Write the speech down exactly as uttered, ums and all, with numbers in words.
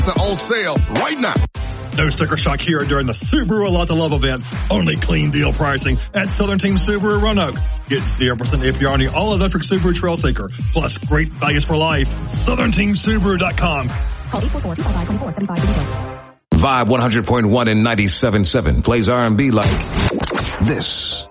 on sale right now. No sticker shock here during the Subaru A Lot to Love event. Only clean deal pricing at Southern Team Subaru Roanoke. Get zero percent A P R on the all-electric Subaru Trailseeker. Plus great values for life. Southern Team Subaru dot com. Call eight four four, two five five, two four seven five for details. Vibe one hundred point one and ninety-seven point seven plays R and B like this.